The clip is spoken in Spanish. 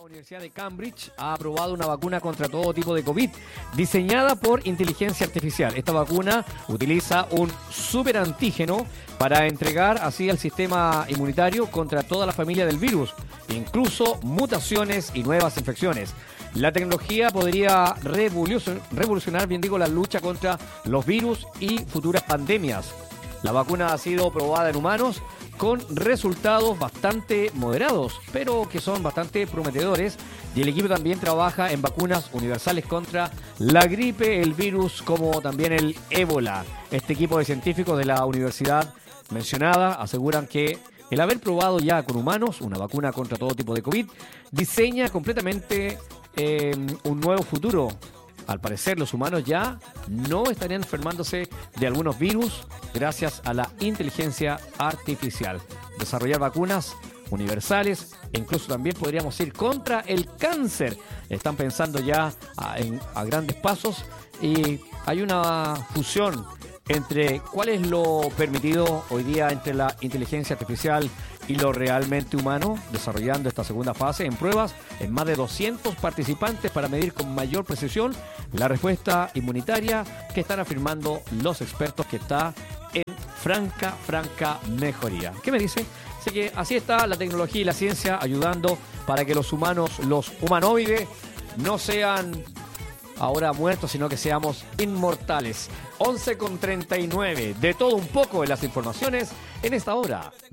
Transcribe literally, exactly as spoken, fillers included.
Universidad de Cambridge ha aprobado una vacuna contra todo tipo de COVID, diseñada por inteligencia artificial. Esta vacuna utiliza un superantígeno para entregar así al sistema inmunitario contra toda la familia del virus, incluso mutaciones y nuevas infecciones. La tecnología podría revolucion- revolucionar, bien digo, la lucha contra los virus y futuras pandemias. La vacuna ha sido probada en humanos con resultados bastante moderados, pero que son bastante prometedores. Y el equipo también trabaja en vacunas universales contra la gripe, el virus, como también el ébola. Este equipo de científicos de la universidad mencionada aseguran que el haber probado ya con humanos una vacuna contra todo tipo de COVID diseña completamente eh, un nuevo futuro. Al parecer, los humanos ya no estarían enfermándose de algunos virus gracias a la inteligencia artificial. Desarrollar vacunas universales e incluso también podríamos ir contra el cáncer. Están pensando ya a, en, a grandes pasos y hay una fusión entre cuál es lo permitido hoy día entre la inteligencia artificial y lo realmente humano, desarrollando esta segunda fase en pruebas en más de doscientos participantes para medir con mayor precisión la respuesta inmunitaria que están afirmando los expertos que está en franca, franca mejoría. ¿Qué me dice? Así que así está la tecnología y la ciencia ayudando para que los humanos, los humanoides, no sean ahora muertos, sino que seamos inmortales. once con treinta y nueve, de todo un poco en las informaciones en esta hora